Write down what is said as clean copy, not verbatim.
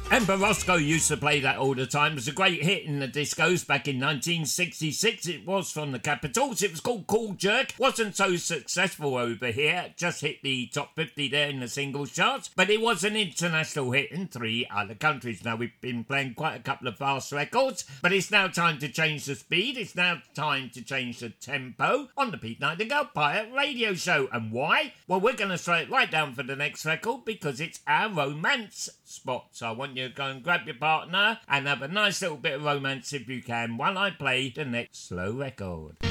Emperor Roscoe used to play that all the time. It was a great hit in the discos back in 1966. It was from the Capitals. It was called Cool Jerk. Wasn't so successful over here. Just hit the top 50 there in the singles charts. But it was an international hit in 3 other countries. Now, we've been playing quite a couple of fast records, but it's now time to change the speed. It's now time to change the tempo on the Pete Nightingale Pirate Radio Show. And why? Well, we're going to slow it right down for the next record because it's our romance spot. So I want you to go and grab your partner and have a nice little bit of romance if you can while I play the next slow record.